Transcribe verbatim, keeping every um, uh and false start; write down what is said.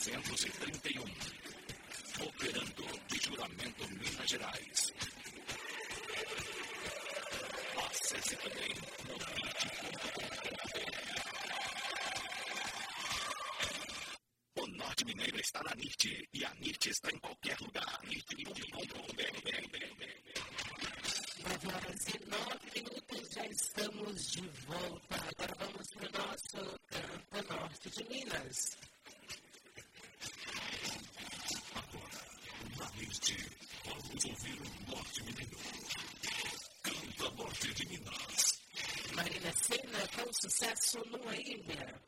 trezentos e trinta e um. Operando de Juramento, Minas Gerais. Acesse também Nordeste ponto com ponto br. O Norte Mineiro está na N I T e a N I T está em qualquer lugar. N I T ponto com ponto br. nove horas e nove minutos, já estamos de volta. Agora vamos para o nosso Canta Norte de Minas. Agora, na N I T, vamos ouvir o Norte Mineiro. Canta Norte de Minas. Marina Sena com sucesso numa ilha.